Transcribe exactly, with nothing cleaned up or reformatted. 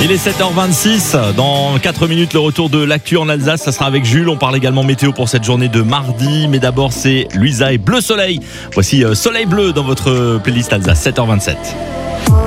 Il est sept heures vingt-six. Dans quatre minutes, le retour de l'actu en Alsace. Ça sera avec Jules. On parle également météo pour cette journée de mardi. Mais d'abord, c'est Luisa et Bleu Soleil. Voici Soleil Bleu dans votre playlist Alsace. sept heures vingt-sept.